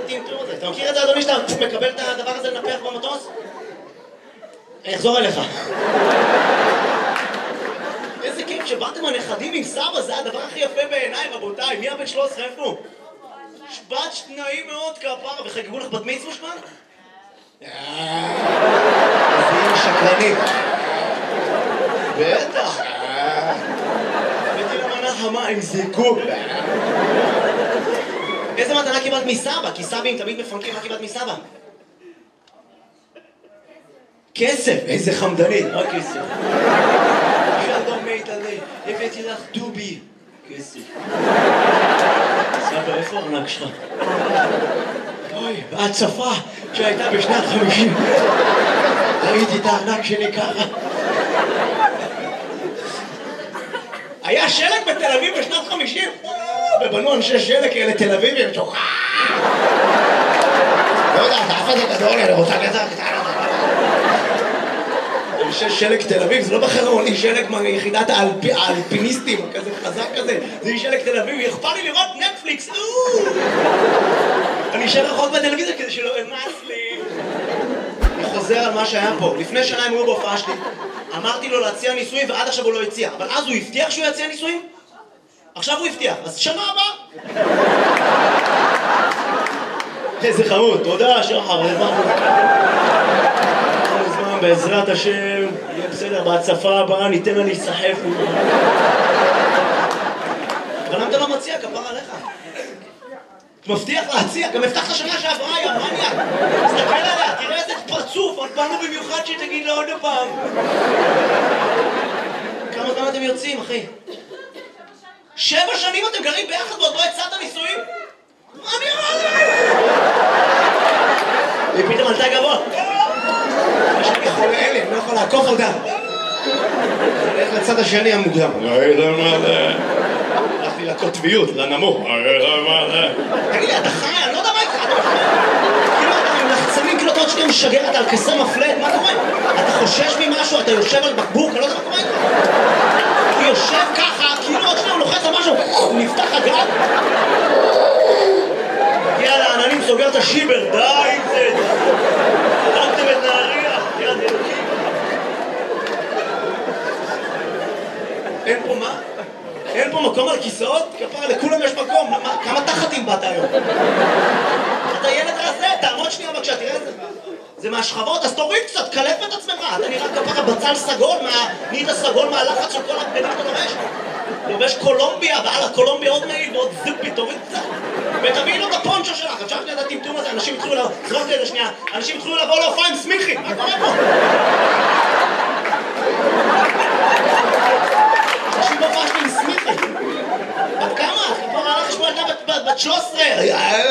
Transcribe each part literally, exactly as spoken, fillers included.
הטמטום הזה? אתה מכיר את זה, אדוני, שאתה מקבל את הדבר הזה לנפח במטוס? אני אחזור אליך. איזה כיף שבאתם הנכדים עם סבא, זה הדבר הכי יפה בעיניי, רבותיי. מי הבן שלוש עשרה, איפה? שבת נעים מאוד כפרה, וחגגו לך בת מצווש כבר? איזה שקרנית. בטח. הבאתי למנה חמה עם זיקוק. איזה מתנה קיבלת מסבא? כי סבים תמיד מפנקים, מה קיבלת מסבא? כסף, איזה חמדנית, רק כסף. שלום מיטלי, הבאתי לך דובי. כסף. סבא, איפה הארנק שלך? אוי, בהצפה שהייתה בשנת חמישים. ראיתי את הארנק שלי ככה. היה שלג בתל אביב בשנת חמישים. ובנו אנשי שלג כאלה תל אביבים. לא יודע, אתה אף אחד גדול, אני רוצה כזה קטנה. אנשי שלג תל אביב, זה לא בחרון, היא שלג מיחידת האלפיניסטים, כזה חזק כזה. זה היא שלג תל אביב, אכפת לי לראות נטפליקס. אני אשאר רחוק בטלוויזיה כדי שלא אמס לי. אני חוזר על מה שהיה פה. לפני שנה הם היו בהופעה שלי. אמרתי לו להציע נישואים ועד עכשיו הוא לא הציע. אבל אז הוא הבטיח שהוא יציע נישואים? עכשיו הוא הבטיח. אז שנה הבאה. איזה חמוד. תודה, שחר. בעזרת השם, יהיה בסדר. בהצפה הבאה ניתן לה להיסחף. אבל למה אתה לא מציע? כפר עליך. מבטיח להציע, גם הבטחת שנה שעברה, היא אמרניה. תסתכל עליה, תראה איזה פרצוף, עוד באנו במיוחד שתגיד לה עוד הפעם. כמה זמן אתם יוצאים, אחי? שבע שנים אתם גרים ביחד ועוד לא הצעת נישואים? מה אני אמר לי? היא פתאום עלתה גבוה. יש לי חולה אלה, אני לא יכול לעקוף אותה. הולך לצד השני המוקדם. הלכתי לקוטביות, לנמוך. תגיד לי, אתה חי? אני לא יודע מה איתך, אתה כאילו אתה עם לחצנים, כאילו אתה עוד שנייה משגר, אתה על כסר מפלט, מה קורה? אתה חושש ממשהו, אתה יושב על בקבוק, אני לא יודע מה קורה איתך. הוא יושב ככה, כאילו עוד שנייה הוא לוחץ על משהו, הוא נפתח הגל. הגיע לעננים, סוגר את השיבר, די עם זה. חלקתם את נהריה, יד אלוקים. אין פה מה? אין פה מקום על כיסאות? כפרה, לכולם יש מקום. כמה תחתים באת היום? אתה ילד רזה, תעמוד שנייה בבקשה, תראה את זה. זה מהשכבות, אז תוריד קצת, קלף את עצמך. אתה נראה כפרה בצל סגול, נהיית סגול מהלחץ של כל הבגדים אתה לובש. לובש קולומביה, ועל הקולומביה עוד מעיל ועוד זיפי, תוריד קצת. ותביאי לו את הפונצ'ו שלך, אפשר שנייה את הטמטום הזה, אנשים התחילו לבוא, זרוק לי את זה שנייה, אנשים התחילו לבוא להופעה עם סמיכי, מה קורה פה? אנשים בהופעה שלי עם סמיכי. בת כמה? כבר הלך לשמוע ילדה בת שלוש עשרה.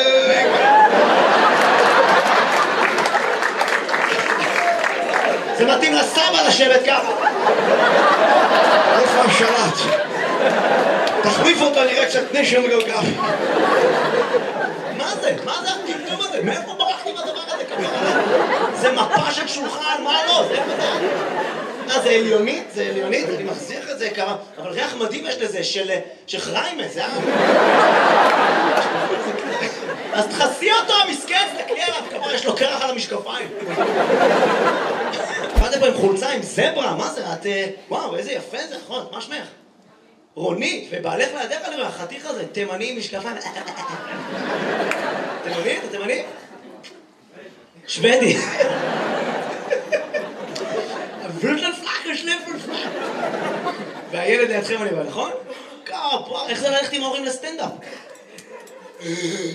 זה מתאים לסבא לשבת ככה. איפה השלט? תחליף אותה, נראה קצת נשם גלגל. מה זה? מה זה הטמטום הזה? מאיפה ברחתי בדבר הזה? זה מפה של שולחן, מה לא? זה איפה זה? אה, זה עליונית? זה עליונית? אני מחזיח את זה כמה... אבל ריח מדהים יש לזה, של חריימה, זה היה... אז תחסי אותו, המסכן, תקלי עליו, כמה יש לו קרח על המשקפיים. באתם פה עם חולצה, עם זברה, מה זה? את... וואו, איזה יפה זה, נכון, מה שמך? רונית, ובעלך לידך אני רואה, החתיך הזה, תימני עם משקפיים. תימני? אתה תימני? שוודי. והילד לידכם אני בא, נכון? כפה, איך זה ללכת עם ההורים לסטנדאפ? איך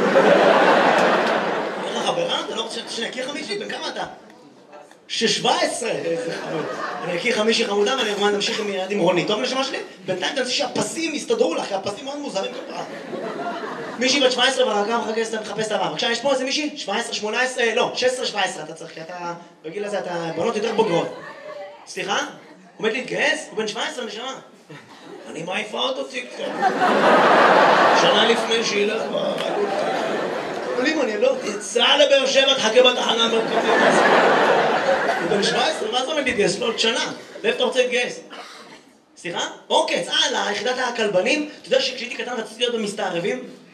החברה? אתה לא רוצה שנכיר חמישי? בן כמה אתה? שש-שבע עשרה! איזה חמוד. אני אכיר חמישי חמודה ואני ארמן נמשיך עם ילד עם רונית. טוב לשמה שלי? בינתיים תנסי שהפסים יסתדרו לך, כי הפסים מאוד מוזרים כפרה. מישהי בת שבע עשרה והרגע מחפש את הבא. בבקשה, יש פה איזה מישהי? שבע עשרה, שמונה עשרה, לא, שש עשרה שבע עשרה אתה צריך, כי אתה... בגיל הזה אתה בנות יותר בוגרות. סליחה? עומד להתגייס? הוא בן שבע עשרה נשמה. אני מעיפה אותו ציקסה. שנה לפני שילך ברגות. עולים אני לא... תצא לבאר שבע, תחכה בתחנה המרכזית. הוא בן שבע עשרה, מה זה עומד להתגייס? לא עוד שנה. ואיפה אתה רוצה להתגייס? סליחה? אוקיי, צאה ליחידת הכלבנים. אתה יודע שכשהייתי קטן רציתי להיות במסתערבים?